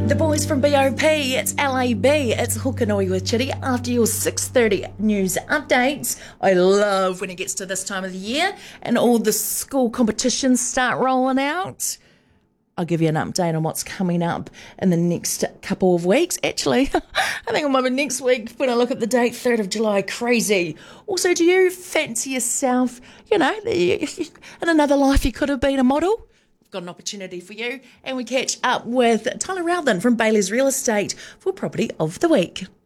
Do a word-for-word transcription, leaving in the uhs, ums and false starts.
The boys from B O P, it's L A B, it's Hukanui with Chitty after your six thirty news updates. I love when it gets to this time of the year and all the school competitions start rolling out. I'll give you an update on what's coming up in the next couple of weeks. Actually, I think it might be next week when I look at the date, third of July. Crazy. Also, do you fancy yourself, you know, in another life you could have been a model? Got an opportunity for you, and we catch up with Tyler Rowthen from Bailey's Real Estate for Property of the Week.